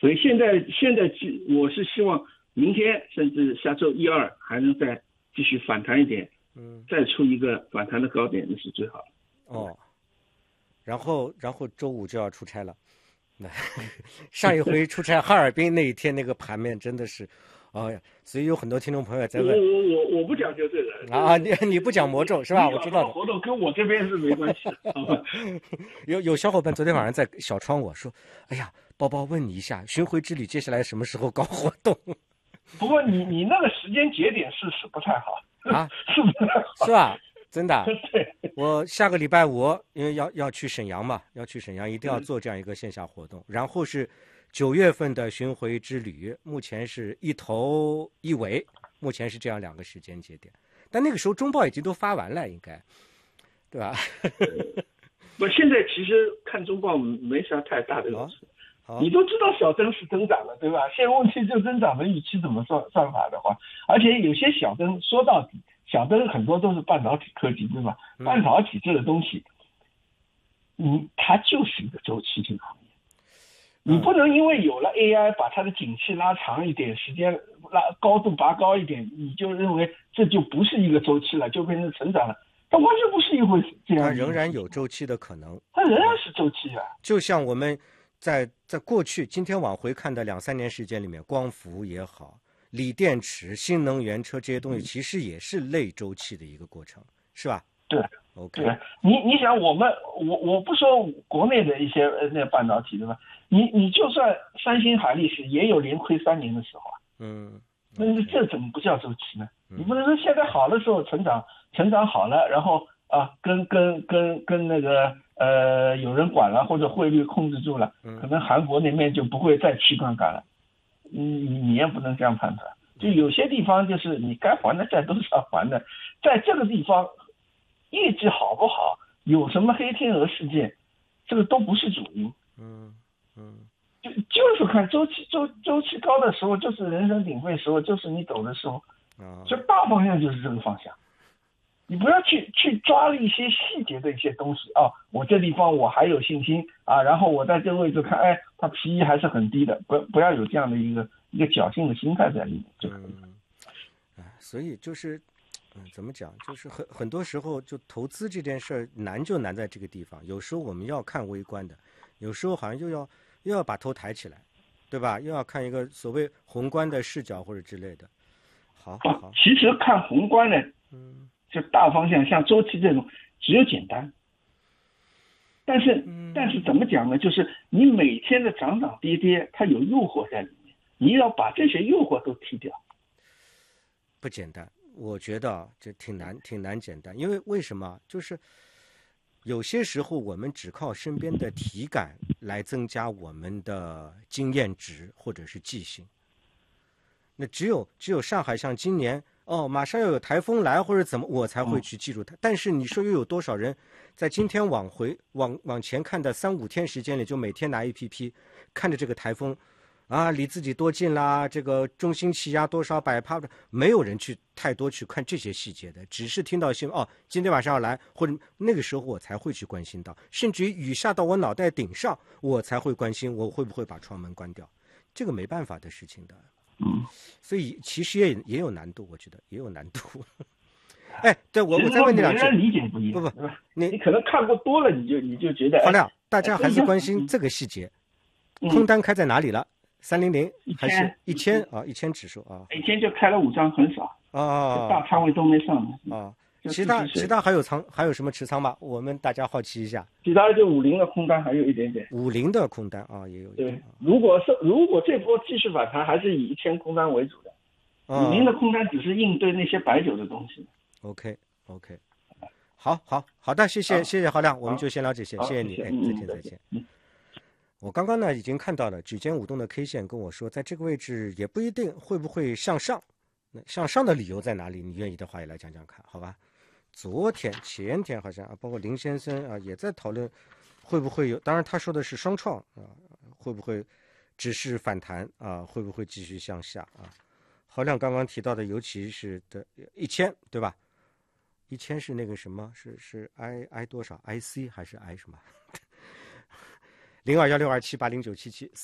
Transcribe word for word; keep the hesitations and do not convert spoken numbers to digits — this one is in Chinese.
所以现在现在我是希望明天甚至下周一二还能再继续反弹一点，嗯，再出一个反弹的高点，那是最好的。 哦，然后然后周五就要出差了。上一回出差哈尔滨那一天，那个盘面真的是，哎呀，所以有很多听众朋友在问， 我我我我不讲究这个啊，你你不讲魔咒是吧？我知道的， 活动跟我这边是没关系的。 有有小伙伴昨天晚上在小窗我说，哎呀，包包问你一下，巡回之旅接下来什么时候搞活动？ 不过你你那个时间节点是是不太好啊， 是不太好， 是吧？真的， 对， 我下个礼拜五因为要要去沈阳嘛，要去沈阳，一定要做这样一个线下活动。然后是九月份的巡回之旅，目前是一头一尾，目前是这样两个时间节点。但那个时候中报已经都发完了，应该，对吧？ 不，现在其实看中报没啥太大的优势。你都知道小灯是增长了，对吧？现问题就增长的预期怎么算算法的话，而且有些小灯说到底。小灯很多都是半导体科技，对吧？ 嗯、 半导体这个东西，你它就是一个周期性行业，你不能因为有了 A I 把它的景气拉长一点，时间拉高度拔高一点，你就认为这就不是一个周期了，就变成成长了，它完全不是一回事。这样它仍然有周期的可能， 它仍然是周期啊。 就像我们在在过去今天往回看的两三年时间里面，光伏也好。锂电池、新能源车这些东西其实也是类周期的一个过程，是吧？ 对 ，OK。 对，你你想我们，我我不说国内的一些那半导体对吧？你你就算三星、海力士也有连亏三年的时候啊。 嗯。 那这怎么不叫周期呢？你不能说现在好的时候成长成长好了，然后啊跟跟跟跟那个呃有人管了或者汇率控制住了，可能韩国那边就不会再去杠杆了。你你也不能这样判断，就有些地方就是你该还的债都是要还的，在这个地方业绩好不好，有什么黑天鹅事件，这个都不是主因。 嗯嗯， 就就是看周期周周期高的时候，就是人声鼎沸时候，就是你走的时候，所以大方向就是这个方向。你不要去去抓了一些细节的一些东西啊，我这地方我还有信心啊，然后我在这个位置看，哎，它 P E 还是很低的，不不要有这样的一个一个侥幸的心态在里面就可以了。 嗯，所以就是，嗯，怎么讲，就是很很多时候就投资这件事儿难就难在这个地方，有时候我们要看微观的，有时候好像又要又要把头抬起来，对吧？又要看一个所谓宏观的视角或者之类的。好，好， 其实看宏观的， 嗯。 就大方向像周期这种只有简单，但是、嗯、但是怎么讲呢？就是你每天的涨涨跌跌，它有诱惑在里面，你要把这些诱惑都踢掉。 不简单，我觉得这挺难，挺难简单。因为为什么？就是有些时候我们只靠身边的体感来增加我们的经验值或者是记性。那只有只有上海像今年。哦，马上要有台风来或者怎么，我才会去记住它。嗯、但是你说又有多少人在今天往回往往前看的三五天时间里，就每天拿 A P P 看着这个台风，啊，离自己多近啦，这个中心气压多少百帕，没有人去太多去看这些细节的，只是听到新闻哦，今天晚上要来，或者那个时候我才会去关心到，甚至于雨下到我脑袋顶上，我才会关心我会不会把窗门关掉，这个没办法的事情的。 嗯， 所以其实也也有难度，我觉得也有难度。哎，对我我再问你两句， 每个人理解不一样， 不不， 你你可能看过多了，你就你就觉得。 黄亮，大家还是关心这个细节， 嗯、 空单开在哪里了？三零零还是一千啊？一千指数啊？ 一天就开了五张，很少啊， 大仓位都没上啊。其他其他还有仓还有什么持仓吗？我们大家好奇一下。 其他就五零的空单还有一点点。 五零的空单啊，也有。 对，如果是如果这波继续反弹，还是以一千空单为主的。五零的空单只是应对那些白酒的东西。 OK OK， 好好好的，谢谢谢谢郝亮，我们就先聊这些，谢谢你，哎，再见再见。 嗯。 我刚刚呢已经看到了指尖舞动的 K 线跟我说，在这个位置也不一定会不会向上。那向上的理由在哪里？你愿意的话也来讲讲看，好吧？昨天、前天好像啊，包括林先生啊也在讨论会不会有，当然他说的是双创啊，会不会只是反弹啊？会不会继续向下啊？郝亮刚刚提到的，尤其是的一千，对吧？一千是那个什么？是是 I I 多少 ？I C 还是 I 什么？零二幺六二七八零九七七。